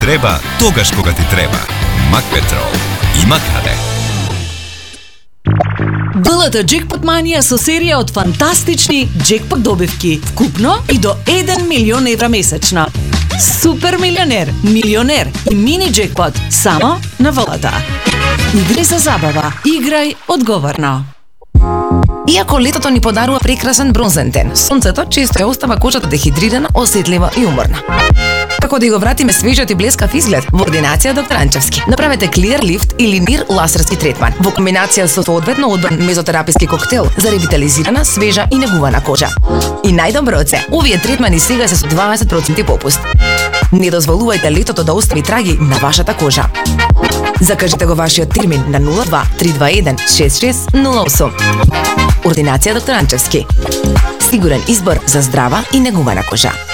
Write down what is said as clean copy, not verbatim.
Треба тогаш кога ти треба. Макпетрол. Има каде. БЛТ Джекпот Манија со серија од фантастични джекпот добивки, вкупно и до 1 милион евра месечно. Супер милионер, милионер и мини джекпот само на БЛТ. Игри за забава, играј одговорно. Иако летото ни подарува прекрасен бронзен ден, сонцето често ја остава кожата дехидрирана, осетлива и уморна. Како да ја го вратиме свежиот и блескав изглед, во ординација доктор Анчевски. Направете Clear Lift или Нир лазерски третман во комбинација со соодветно одбран мезотераписки коктел за ревитализирана, свежа и негувана кожа. И најдобро од се, овие третмани сега се со 20% попуст. Не дозволувајте летото да остави траги на вашата кожа. Закажете го вашиот термин на 02 321 6608. Ординација доктор Анчевски. Сигурен избор за здрава и негувана кожа.